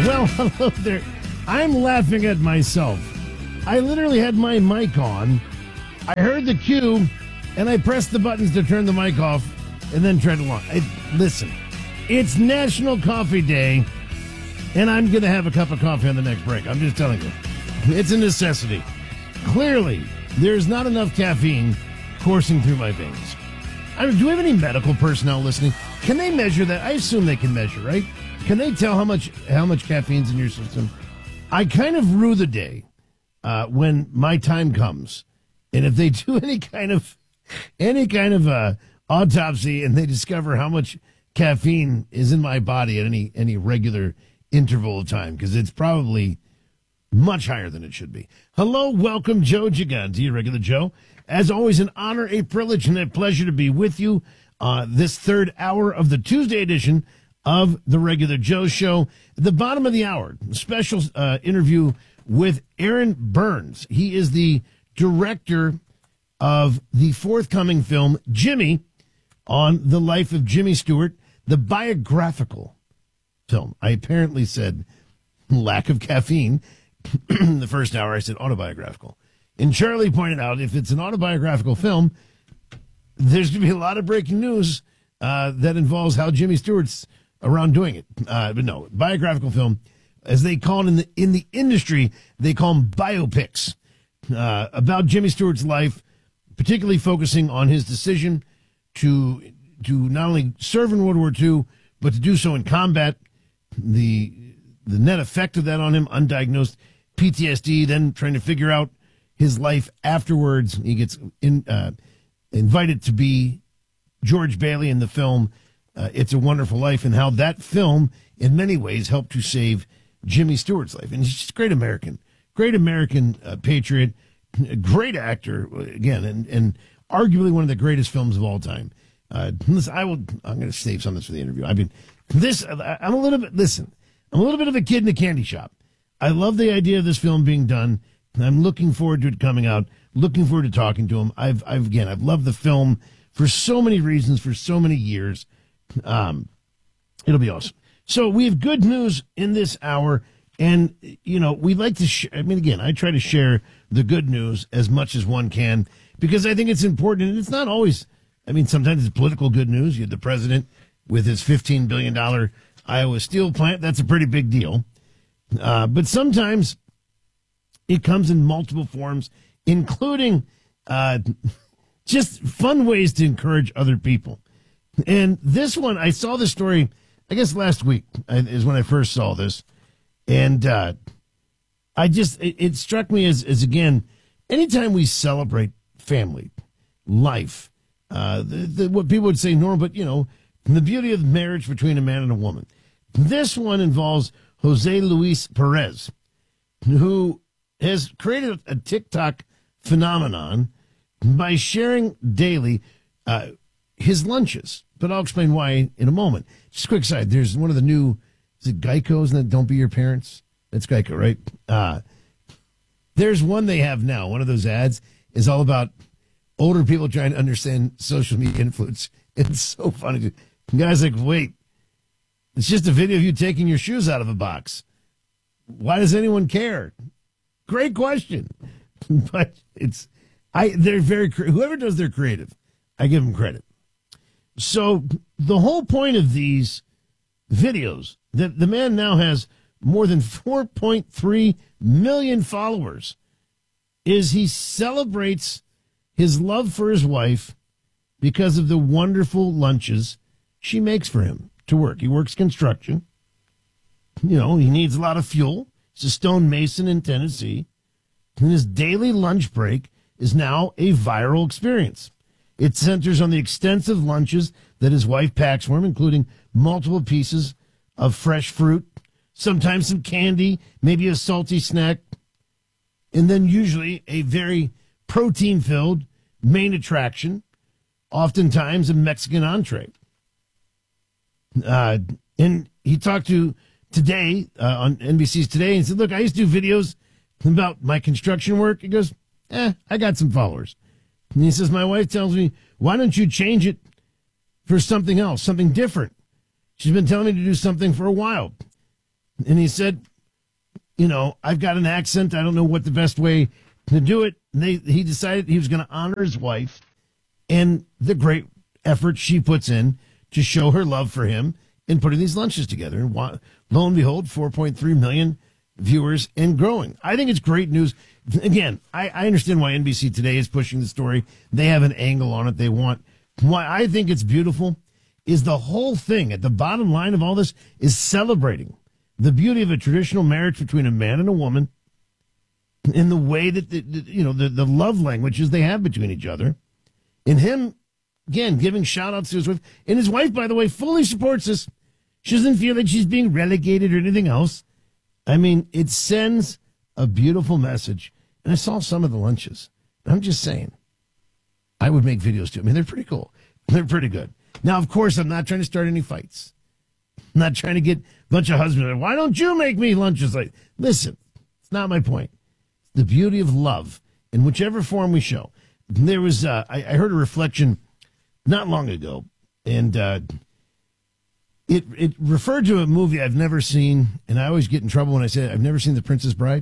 Well, hello there. I'm laughing at myself. I literally had my mic on. I heard the cue, and I pressed the buttons to turn the mic off, and then tried to launch. Listen, it's National Coffee Day, and I'm going to have a cup of coffee on the next break. I'm just telling you. It's a necessity. Clearly, there's not enough caffeine coursing through my veins. Do we have any medical personnel listening? Can they measure that? I assume they can measure, right? Can they tell how much caffeine's in your system? I kind of rue the day when my time comes, and if they do any kind of autopsy and they discover how much caffeine is in my body at any regular interval of time, because it's probably much higher than it should be. Hello, welcome, Joe Gigante, your regular Joe. As always, an honor, a privilege, and a pleasure to be with you this third hour of the Tuesday edition of the Regular Joe Show. At the bottom of the hour, a special interview with Aaron Burns. He is the director of the forthcoming film, Jimmy, on the life of Jimmy Stewart, the biographical film. I apparently said lack of caffeine. The first hour I said autobiographical. And Charlie pointed out if it's an autobiographical film, there's going to be a lot of breaking news that involves how Jimmy Stewart's around doing it. But no, biographical film, as they call it in the industry, they call them biopics about Jimmy Stewart's life, particularly focusing on his decision to not only serve in World War II, but to do so in combat, the net effect of that on him, undiagnosed PTSD, then trying to figure out his life afterwards. He gets invited to be George Bailey in the film It's a Wonderful Life, and how that film, in many ways, helped to save Jimmy Stewart's life. And he's just a great American patriot, a great actor, again, and arguably one of the greatest films of all time. Listen, I'm going to save some of this for the interview. I'm a little bit of a kid in a candy shop. I love the idea of this film being done. I'm looking forward to it coming out. Looking forward to talking to him. I've loved the film for so many reasons, for so many years. It'll be awesome. So we have good news in this hour, and we like to. I try to share the good news as much as one can because I think it's important, and it's not always. Sometimes it's political good news. You have the president with his $15 billion Iowa steel plant. That's a pretty big deal. But sometimes it comes in multiple forms, including just fun ways to encourage other people. And this one, I saw this story, I guess last week is when I first saw this. And it struck me as again, anytime we celebrate family, life, what people would say normal, but, the beauty of marriage between a man and a woman. This one involves Jose Luis Perez, who has created a TikTok phenomenon by sharing daily his lunches. But I'll explain why in a moment. Just a quick side. There's one of the new, is it Geico? Isn't that Don't Be Your Parents? That's Geico, right? There's one they have now. One of those ads is all about older people trying to understand social media influence. It's so funny. The guy's like, wait, it's just a video of you taking your shoes out of a box. Why does anyone care? Great question. But they're very, whoever does their creative, I give them credit. So the whole point of these videos, that the man now has more than 4.3 million followers, is he celebrates his love for his wife because of the wonderful lunches she makes for him to work. He works construction. He needs a lot of fuel. He's a stonemason in Tennessee. And his daily lunch break is now a viral experience. It centers on the extensive lunches that his wife packs for him, including multiple pieces of fresh fruit, sometimes some candy, maybe a salty snack, and then usually a very protein-filled main attraction, oftentimes a Mexican entree. And he talked to Today on NBC's Today and said, look, I used to do videos about my construction work. He goes, I got some followers. And he says, my wife tells me, why don't you change it for something else, something different? She's been telling me to do something for a while. And he said, I've got an accent. I don't know what the best way to do it. And he decided he was going to honor his wife and the great effort she puts in to show her love for him in putting these lunches together. And lo and behold, 4.3 million viewers and growing. I think it's great news. Again, I understand why NBC Today is pushing the story. They have an angle on it they want. Why I think it's beautiful is the whole thing at the bottom line of all this is celebrating the beauty of a traditional marriage between a man and a woman in the way that, the love languages they have between each other. And him, again, giving shout outs to his wife. And his wife, by the way, fully supports this. She doesn't feel like she's being relegated or anything else. I mean, it sends a beautiful message. And I saw some of the lunches. I'm just saying, I would make videos too. I mean, they're pretty cool. They're pretty good. Now, of course, I'm not trying to start any fights. I'm not trying to get a bunch of husbands. Why don't you make me lunches? Like, listen, it's not my point. It's the beauty of love in whichever form we show. There was, I heard a reflection not long ago, and it referred to a movie I've never seen, and I always get in trouble when I say I've never seen The Princess Bride.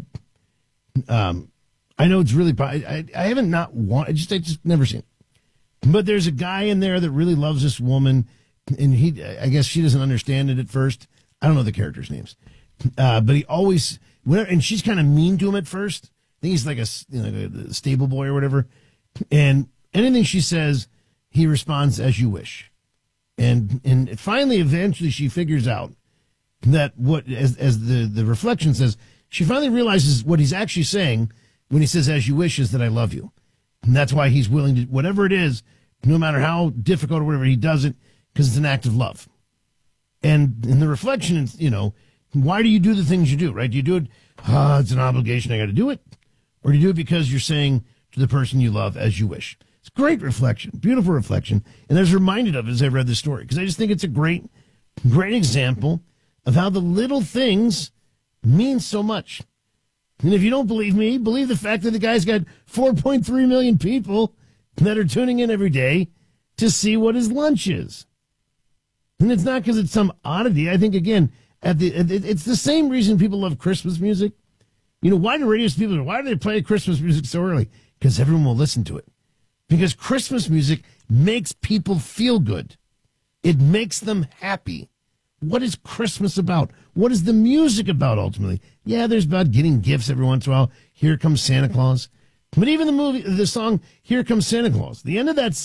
I know it's really, I haven't I just never seen it. But there's a guy in there that really loves this woman, and I guess she doesn't understand it at first. I don't know the characters' names. But he always, and she's kind of mean to him at first. I think he's like a stable boy or whatever. And anything she says, he responds as you wish. And finally, eventually, she figures out that as the reflection says, she finally realizes what he's actually saying when he says, as you wish, is that I love you. And that's why he's willing to, whatever it is, no matter how difficult or whatever, he does it because it's an act of love. And in the reflection, it's, why do you do the things you do, right? Do you do it, it's an obligation, I got to do it? Or do you do it because you're saying to the person you love, as you wish? It's great reflection, beautiful reflection. And I was reminded of it as I read the story, because I just think it's a great example of how the little things mean so much. And if you don't believe me, believe the fact that the guy's got 4.3 million people that are tuning in every day to see what his lunch is. And it's not because it's some oddity. I think, again, it's the same reason people love Christmas music. Why do why do they play Christmas music so early? Because everyone will listen to it. Because Christmas music makes people feel good. It makes them happy. What is Christmas about? What is the music about, ultimately? Yeah, there's about getting gifts every once in a while. Here Comes Santa Claus. But even the song, Here Comes Santa Claus, the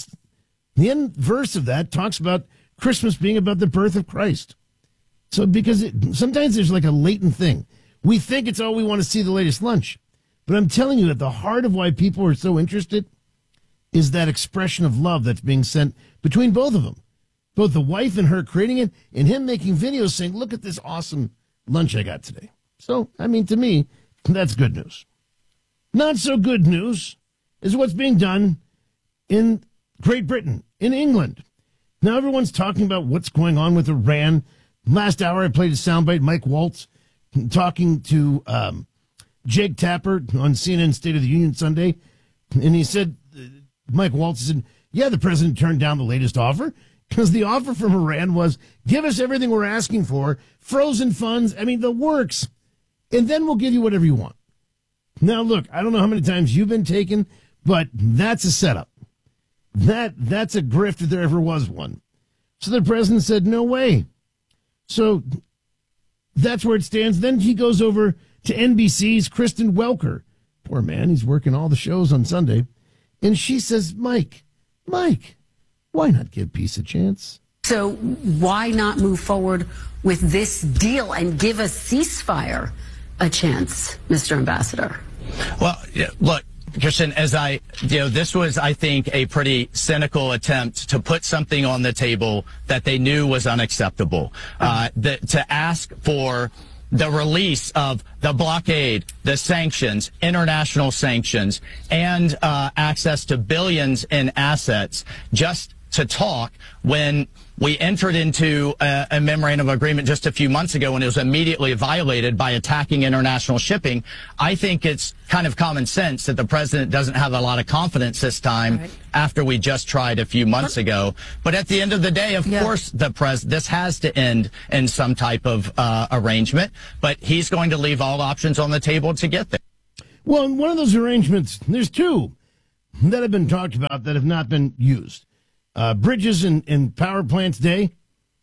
end verse of that talks about Christmas being about the birth of Christ. So because sometimes there's like a latent thing. We think it's, we want to see the latest lunch. But I'm telling you, at the heart of why people are so interested is that expression of love that's being sent between both of them. Both the wife and her creating it, and him making videos saying, look at this awesome lunch I got today. So, to me, that's good news. Not so good news is what's being done in Great Britain, in England. Now, everyone's talking about what's going on with Iran. Last hour, I played a soundbite, Mike Waltz talking to Jake Tapper on CNN State of the Union Sunday. And he said, Mike Waltz said, yeah, the president turned down the latest offer because the offer from Iran was, give us everything we're asking for, frozen funds, the works, and then we'll give you whatever you want. Now, look, I don't know how many times you've been taken, but that's a setup. That's a grift if there ever was one. So the president said, no way. So that's where it stands. Then he goes over to NBC's Kristen Welker. Poor man, he's working all the shows on Sunday. And she says, Mike, why not give peace a chance? So why not move forward with this deal and give a ceasefire a chance, Mr. Ambassador? Well, look, Kristen, this was, I think, a pretty cynical attempt to put something on the table that they knew was unacceptable. To ask for the release of the blockade, the sanctions, international sanctions, and access to billions in assets just to talk when We entered into a memorandum of agreement just a few months ago, and it was immediately violated by attacking international shipping. I think it's kind of common sense that the president doesn't have a lot of confidence this time after we just tried a few months ago. But at the end of the day, of course, this has to end in some type of arrangement. But he's going to leave all options on the table to get there. Well, in one of those arrangements, there's two that have been talked about that have not been used. Bridges and power plants day,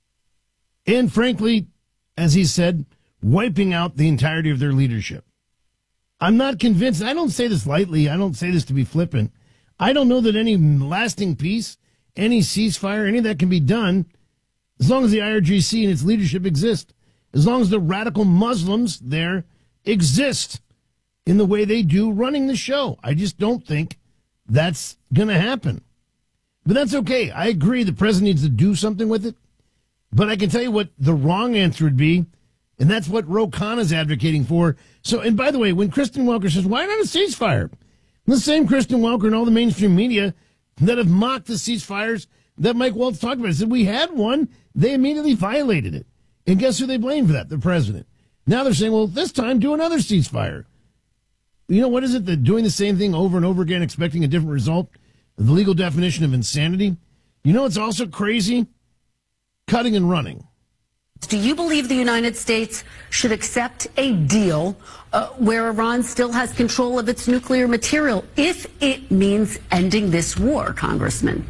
and frankly, as he said, wiping out the entirety of their leadership. I'm not convinced. I don't say this lightly. I don't say this to be flippant. I don't know that any lasting peace, any ceasefire, any of that can be done as long as the IRGC and its leadership exist, as long as the radical Muslims there exist in the way they do running the show. I just don't think that's going to happen. But that's okay. I agree the president needs to do something with it. But I can tell you what the wrong answer would be, and that's what Ro Khanna is advocating for. So, and by the way, when Kristen Welker says, why not a ceasefire? The same Kristen Welker and all the mainstream media that have mocked the ceasefires that Mike Waltz talked about said we had one, they immediately violated it. And guess who they blame for that? The president. Now they're saying, well, this time do another ceasefire. You know, what is it that doing the same thing over and over again, expecting a different result? The legal definition of insanity. You know, it's also crazy. Cutting and running. Do you believe the United States should accept a deal where Iran still has control of its nuclear material if it means ending this war, Congressman?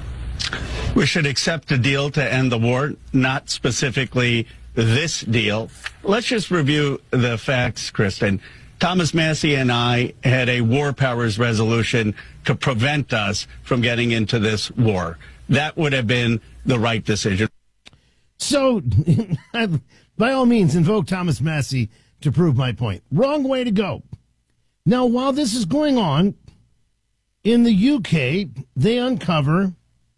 We should accept a deal to end the war, not specifically this deal. Let's just review the facts, Kristen. Thomas Massie and I had a war powers resolution to prevent us from getting into this war. That would have been the right decision. So, by all means, invoke Thomas Massie to prove my point. Wrong way to go. Now, while this is going on, in the UK, they uncover,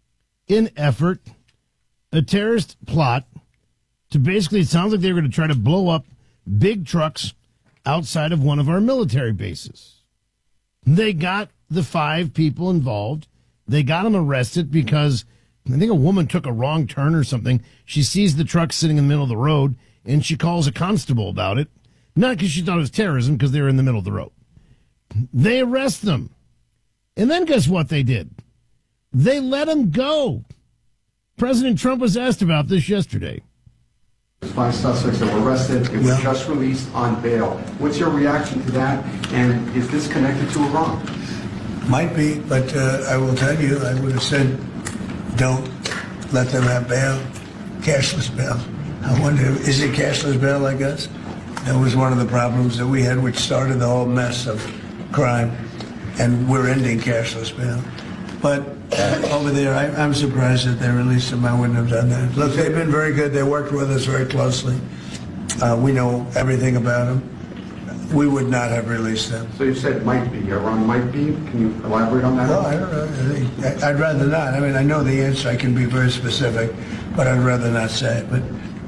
in effort, a terrorist plot to basically, it sounds like they were going to try to blow up big trucks outside of one of our military bases. They got the 5 people involved. They got them arrested because I think a woman took a wrong turn or something. She sees the truck sitting in the middle of the road, and she calls a constable about it. Not because she thought it was terrorism, because they were in the middle of the road. They arrest them. And then guess what they did? They let them go. President Trump was asked about this yesterday. 5 suspects that were arrested. They were just released on bail. What's your reaction to that? And is this connected to Iran? Might be, but I will tell you, I would have said, don't let them have bail, cashless bail. I wonder, is it cashless bail, I guess? That was one of the problems that we had, which started the whole mess of crime, and we're ending cashless bail. But over there, I'm surprised that they released them. I wouldn't have done that. Look, they've been very good. They worked with us very closely. We know everything about them. We would not have released them. So you said might be. Iran might be. Can you elaborate on that? No, I don't know. I'd rather not. I mean, I know the answer. I can be very specific, but I'd rather not say it. But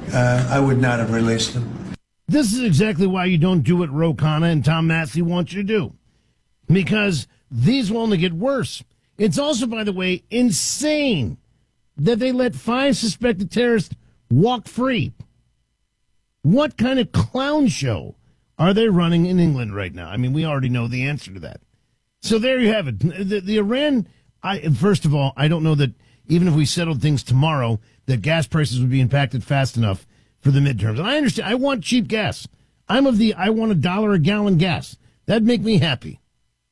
I would not have released them. This is exactly why you don't do what Ro Khanna and Tom Massie want you to do. Because these will only get worse. It's also, by the way, insane that they let 5 suspected terrorists walk free. What kind of clown show are they running in England right now? I mean, we already know the answer to that. So there you have it. The Iran, first of all, I don't know that even if we settled things tomorrow, that gas prices would be impacted fast enough for the midterms. And I understand. I want cheap gas. I want $1 a gallon gas. That'd make me happy.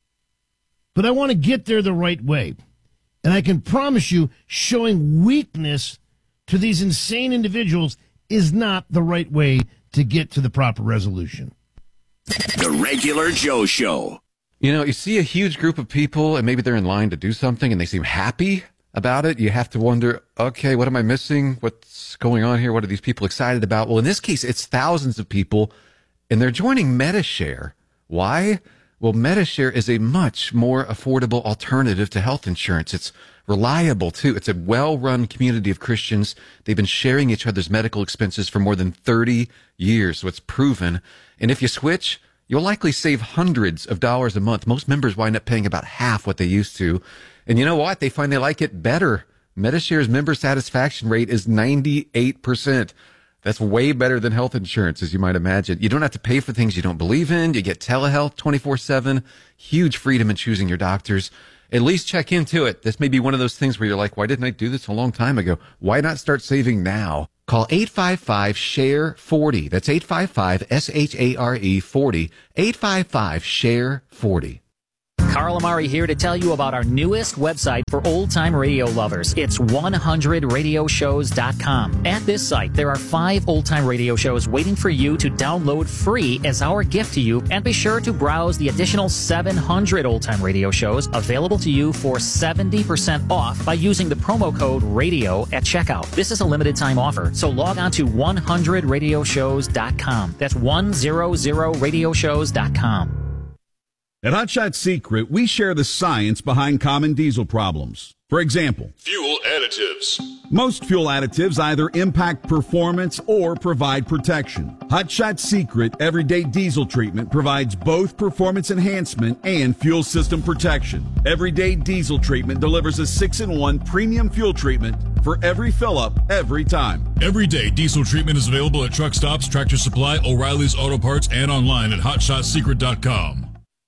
But I want to get there the right way. And I can promise you, showing weakness to these insane individuals is not the right way to get to the proper resolution. The Regular Joe Show. You know, you see a huge group of people and maybe they're in line to do something and they seem happy about it. You have to wonder, okay, what am I missing? What's going on here? What are these people excited about? Well, in this case, it's thousands of people and they're joining Medi-Share. Why? Well, Medi-Share is a much more affordable alternative to health insurance. It's reliable, too. It's a well-run community of Christians. They've been sharing each other's medical expenses for more than 30 years, so it's proven. And if you switch, you'll likely save hundreds of dollars a month. Most members wind up paying about half what they used to. And you know what? They find they like it better Medishare's member satisfaction rate is 98%. That's way better than health insurance, as you might imagine. You don't have to pay for things you don't believe in. You get telehealth 24/7, huge freedom in choosing your doctors. At least check into it. This may be one of those things where you're like, why didn't I do this a long time ago? Why not start saving now? Call 855-SHARE-40. That's 855-SHARE-40. 855-SHARE-40. Carl Amari here to tell you about our newest website for old-time radio lovers. It's 100radioshows.com. At this site, there are 5 old-time radio shows waiting for you to download free as our gift to you. And be sure to browse the additional 700 old-time radio shows available to you for 70% off by using the promo code RADIO at checkout. This is a limited-time offer, so log on to 100radioshows.com. That's 100radioshows.com. At Hot Shot Secret, we share the science behind common diesel problems. For example, fuel additives. Most fuel additives either impact performance or provide protection. Hot Shot Secret Everyday Diesel Treatment provides both performance enhancement and fuel system protection. Everyday Diesel Treatment delivers a 6-in-1 premium fuel treatment for every fill-up, every time. Everyday Diesel Treatment is available at truck stops, Tractor Supply, O'Reilly's Auto Parts, and online at HotShotSecret.com.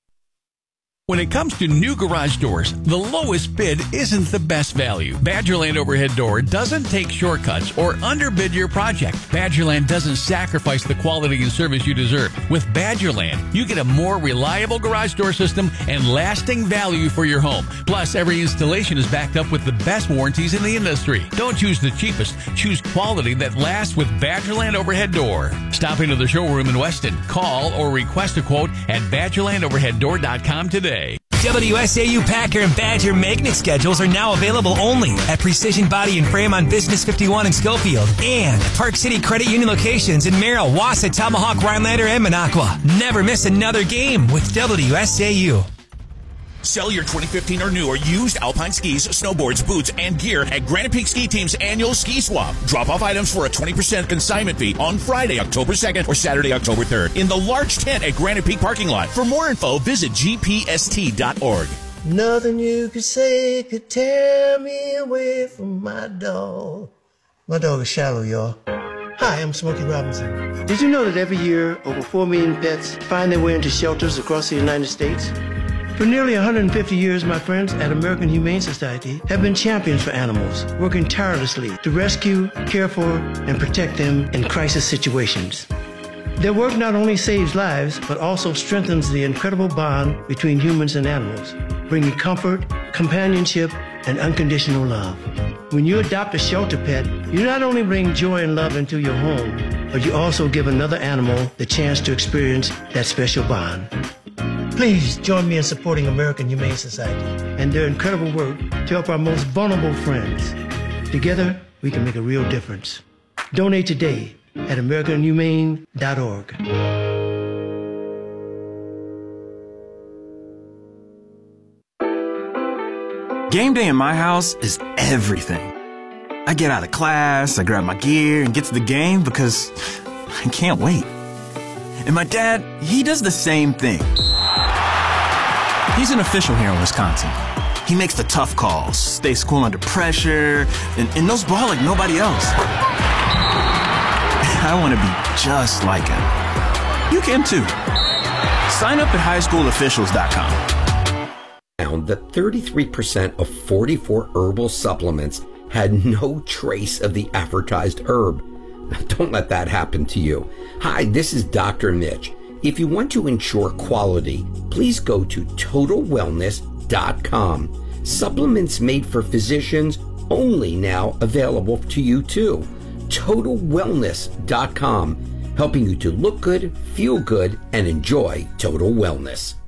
When it comes to new garage doors, the lowest bid isn't the best value. Badgerland Overhead Door doesn't take shortcuts or underbid your project. Badgerland doesn't sacrifice the quality and service you deserve. With Badgerland, you get a more reliable garage door system and lasting value for your home. Plus, every installation is backed up with the best warranties in the industry. Don't choose the cheapest. Choose quality that lasts with Badgerland Overhead Door. Stop into the showroom in Weston. Call or request a quote at BadgerlandOverheadDoor.com today. WSAU Packer and Badger magnet schedules are now available only at Precision Body and Frame on Business 51 in Schofield and Park City Credit Union locations in Merrill, Wausau, Tomahawk, Rhinelander, and Minocqua. Never miss another game with WSAU. Sell your 2015 or newer used Alpine skis, snowboards, boots, and gear at Granite Peak Ski Team's annual ski swap. Drop off items for a 20% consignment fee on Friday, October 2nd or Saturday, October 3rd in the large tent at Granite Peak parking lot. For more info, visit gpst.org. Nothing you could say could tear me away from my dog. My dog is Shallow, y'all. Hi, I'm Smokey Robinson. Did you know that every year over 4 million pets find their way into shelters across the United States? For nearly 150 years, my friends at American Humane Society have been champions for animals, working tirelessly to rescue, care for, and protect them in crisis situations. Their work not only saves lives, but also strengthens the incredible bond between humans and animals, bringing comfort, companionship, and unconditional love. When you adopt a shelter pet, you not only bring joy and love into your home, but you also give another animal the chance to experience that special bond. Please join me in supporting American Humane Society and their incredible work to help our most vulnerable friends. Together, we can make a real difference. Donate today at AmericanHumane.org. Game day in my house is everything. I get out of class, I grab my gear, and get to the game because I can't wait. And my dad, he does the same thing. He's an official here in Wisconsin. He makes the tough calls, stays cool under pressure, and knows ball like nobody else. I want to be just like him. You can too. Sign up at highschoolofficials.com. Found that 33% of 44 herbal supplements had no trace of the advertised herb. Now, don't let that happen to you. Hi, this is Dr. Mitch. If you want to ensure quality, please go to TotalWellness.com. Supplements made for physicians only now available to you too. TotalWellness.com, helping you to look good, feel good, and enjoy total wellness.